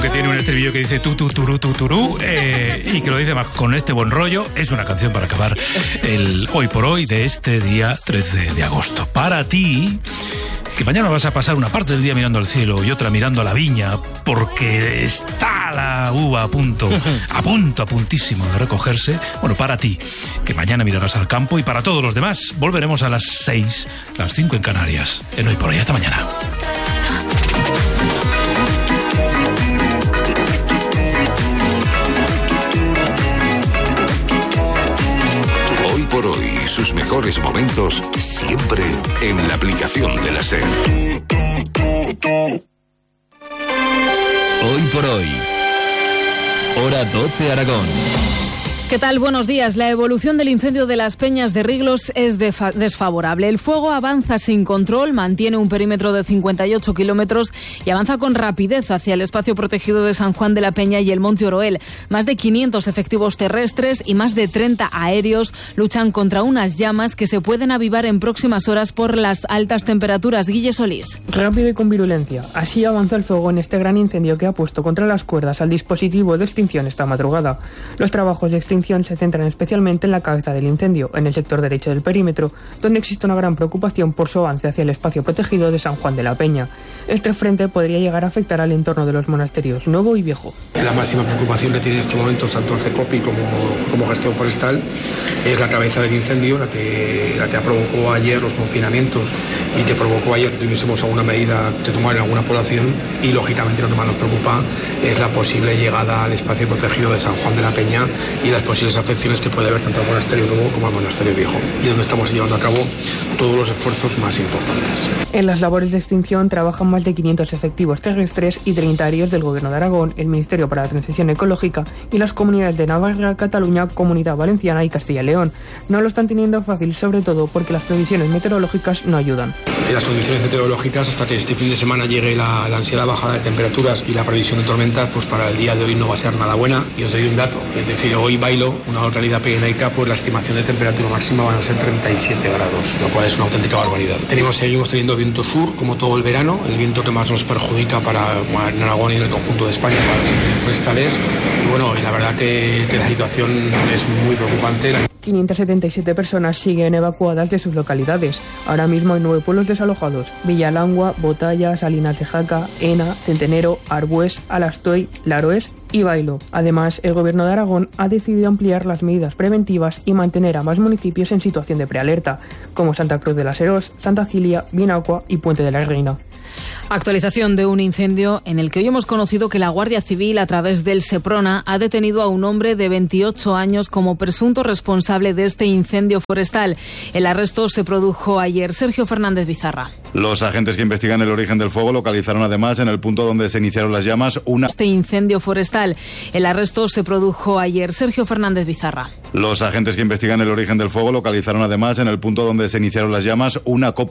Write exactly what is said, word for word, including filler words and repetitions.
Que tiene un estribillo que dice tu tu turú tu turú eh, y que lo dice más con este buen rollo. Es una canción para acabar el hoy por hoy de este día trece de agosto. Para ti, que mañana vas a pasar una parte del día mirando al cielo y otra mirando a la viña, porque está la uva a punto, a punto, a puntísimo de recogerse. Bueno, para ti, que mañana mirarás al campo, y para todos los demás, volveremos a las seis, las cinco en Canarias, en Hoy por Hoy. Hasta mañana. Hoy por Hoy, sus mejores momentos siempre en la aplicación de la SER. Hoy por Hoy, hora doce Aragón. ¿Qué tal? Buenos días. La evolución del incendio de las Peñas de Riglos es desfavorable. El fuego avanza sin control, mantiene un perímetro de cincuenta y ocho kilómetros y avanza con rapidez hacia el espacio protegido de San Juan de la Peña y el Monte Oroel. Más de quinientos efectivos terrestres y más de treinta aéreos luchan contra unas llamas que se pueden avivar en próximas horas por las altas temperaturas. Guille Solís. Rápido y con virulencia. Así avanza el fuego en este gran incendio que ha puesto contra las cuerdas al dispositivo de extinción esta madrugada. Los trabajos de extinción se centran especialmente en la cabeza del incendio, en el sector derecho del perímetro, donde existe una gran preocupación por su avance hacia el espacio protegido de San Juan de la Peña. Este frente podría llegar a afectar al entorno de los monasterios Nuevo y Viejo. La máxima preocupación que tiene en estos momentos tanto el CECOPI como, como Gestión Forestal es la cabeza del incendio, la que, la que provocó ayer los confinamientos y que provocó ayer que tuviésemos alguna medida de tomar en alguna población, y lógicamente lo que más nos preocupa es la posible llegada al espacio protegido de San Juan de la Peña y las posibles afecciones que puede haber tanto al monasterio Nuevo como al monasterio Viejo, y donde estamos llevando a cabo todos los esfuerzos más importantes. En las labores de extinción trabajan más de quinientos efectivos terrestres y treinta aéreos del Gobierno de Aragón, el Ministerio para la Transición Ecológica y las comunidades de Navarra, Cataluña, Comunidad Valenciana y Castilla y León. No lo están teniendo fácil, sobre todo porque las previsiones meteorológicas no ayudan. En las condiciones meteorológicas, hasta que este fin de semana llegue la, la ansiada bajada de temperaturas y la previsión de tormentas, pues para el día de hoy no va a ser nada buena. Y os doy un dato, es decir, hoy Bailo, una localidad pirenaica, pues la estimación de temperatura máxima van a ser treinta y siete grados, lo cual es una auténtica barbaridad. Tenemos, seguimos teniendo viento sur, como todo el verano, el viento que más nos perjudica para en Aragón y en el conjunto de España para los incendios forestales. Y bueno, y la verdad que, que la situación es muy preocupante. quinientas setenta y siete personas siguen evacuadas de sus localidades. Ahora mismo hay nueve pueblos desalojados: Villalangua, Botalla, Salinas de Jaca, Ena, Centenero, Arbués, Alastoy, Laroes y Bailo. Además, el Gobierno de Aragón ha decidido ampliar las medidas preventivas y mantener a más municipios en situación de prealerta, como Santa Cruz de las Heros, Santa Cilia, Vinacua y Puente de la Reina. Actualización de un incendio en el que hoy hemos conocido que la Guardia Civil, a través del Seprona, ha detenido a un hombre de veintiocho años como presunto responsable de este incendio forestal. El arresto se produjo ayer. Sergio Fernández Bizarra. Los agentes que investigan el origen del fuego localizaron además en el punto donde se iniciaron las llamas una... Este incendio forestal. El arresto se produjo ayer. Sergio Fernández Bizarra. Los agentes que investigan el origen del fuego localizaron además en el punto donde se iniciaron las llamas una copa